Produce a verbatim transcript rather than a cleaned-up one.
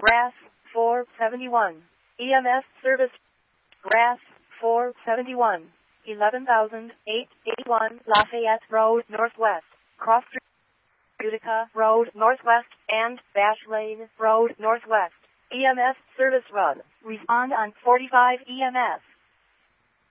Grass, four seventy-one. E M S service. Grass, four seventy-one. eleven thousand eight hundred eighty-one Lafayette Road Northwest, Cross Street, Utica Road Northwest, and Bash Lane Road Northwest. E M S service run. Respond on forty-five E M S.